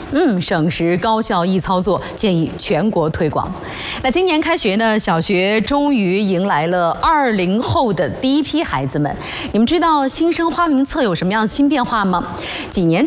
省时高效易操作，建议全国推广。那今年开学呢，小学终于迎来了20后的第一批孩子们。你们知道新生花名册有什么样的新变化吗？几年